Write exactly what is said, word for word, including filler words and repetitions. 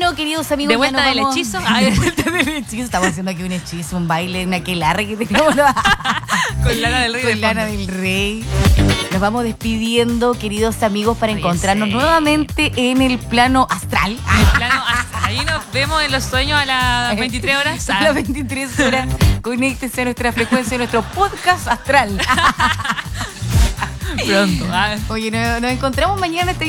Bueno, queridos amigos, de vuelta ya nos del vamos... hechizo. De vuelta del hechizo. Estamos haciendo aquí un hechizo, un baile, una aquelarre que tenemos. Con Lana del Rey. Con Lana del Rey. Nos vamos despidiendo, queridos amigos, para Oye, encontrarnos sí. nuevamente en el plano astral. En el plano, ahí nos vemos en los sueños a las veintitrés horas. A las veintitrés horas. Conéctese a nuestra frecuencia, a nuestro podcast astral. Pronto. Oye, nos, nos encontramos mañana.